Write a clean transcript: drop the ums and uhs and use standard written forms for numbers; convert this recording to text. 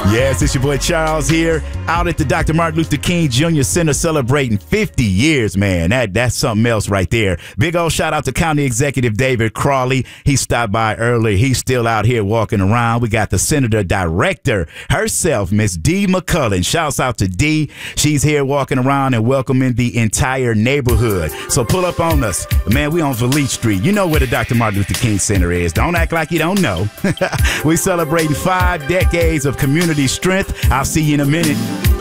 Yes, it's your boy Charles here, out at the Dr. Martin Luther King Jr. Center celebrating 50 years, man. That's something else right there. Big old shout out to County Executive David Crawley. He stopped by early. He's still out here walking around. We got the Senator Director herself, Miss Dee McCullen. Shouts out to Dee. She's here walking around and welcoming the entire neighborhood. So pull up on us. Man, we on Valete Street. You know where the Dr. Martin Luther King Center is. Don't act like you don't know. We celebrating 5 decades of community strength. I'll see you in a minute.